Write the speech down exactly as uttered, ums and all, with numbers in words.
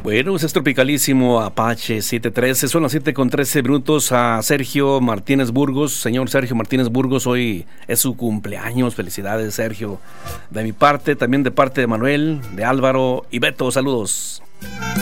Bueno, pues es tropicalísimo Apache siete trece, son las siete con trece minutos. A Sergio Martínez Burgos, señor Sergio Martínez Burgos, hoy es su cumpleaños. Felicidades, Sergio. De mi parte, también de parte de Manuel, de Álvaro y Beto, saludos.